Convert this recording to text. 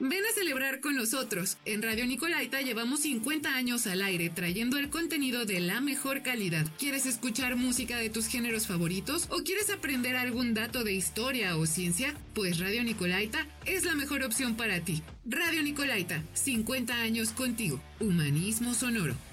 Ven a celebrar con nosotros. En Radio Nicolaita llevamos 50 años al aire trayendo el contenido de la mejor calidad. ¿Quieres escuchar música de tus géneros favoritos o quieres aprender algún dato de historia o ciencia? Pues Radio Nicolaita es la mejor opción para ti. Radio Nicolaita, 50 años contigo. Humanismo sonoro.